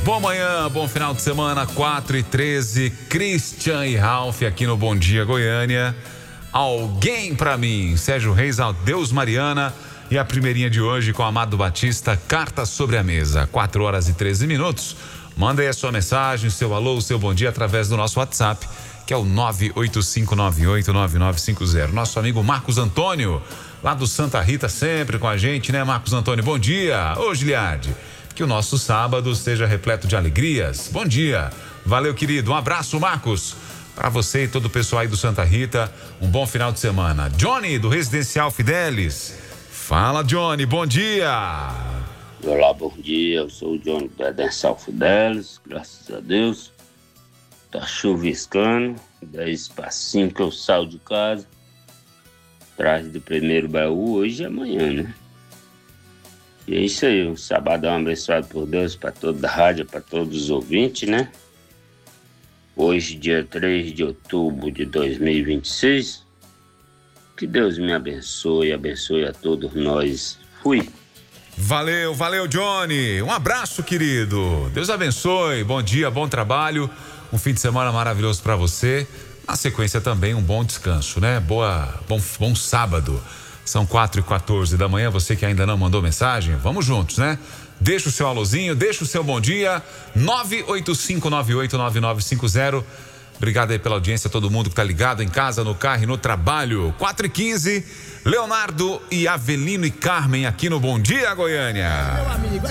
Boa manhã, bom final de semana, 4h13, Christian e Ralph aqui no Bom Dia Goiânia. Alguém pra mim, Sérgio Reis, Deus Mariana e a primeirinha de hoje com Amado Batista, Carta sobre a Mesa, 4h13. Manda aí a sua mensagem, seu alô, seu bom dia através do nosso WhatsApp, que é o 985989950. Nosso amigo Marcos Antônio, lá do Santa Rita, sempre com a gente, né, Marcos Antônio? Bom dia. Ô, Giliardi, que o nosso sábado seja repleto de alegrias. Bom dia. Valeu, querido. Um abraço, Marcos, para você e todo o pessoal aí do Santa Rita. Um bom final de semana. Johnny, do Residencial Fidelis. Fala, Johnny. Bom dia. Olá, bom dia. Eu sou o Johnny do Residencial Fidelis. Graças a Deus. Tá chuviscando. 10:05 que eu saio de casa. Atrás do primeiro baú hoje e amanhã, né? E é isso aí, um sabadão abençoado por Deus para toda a rádio, para todos os ouvintes, né? Hoje, dia 3 de outubro de 2026. Que Deus me abençoe a todos nós. Fui. Valeu, Johnny. Um abraço, querido. Deus abençoe. Bom dia, bom trabalho. Um fim de semana maravilhoso para você. Na sequência também um bom descanso, né? Bom sábado. São 4h14 da manhã, você que ainda não mandou mensagem, vamos juntos, né? Deixa o seu alôzinho, deixa o seu bom dia, 985989950. Obrigado aí pela audiência, todo mundo que tá ligado em casa, no carro e no trabalho. 4h15, Leonardo e Avelino e Carmen aqui no Bom Dia Goiânia.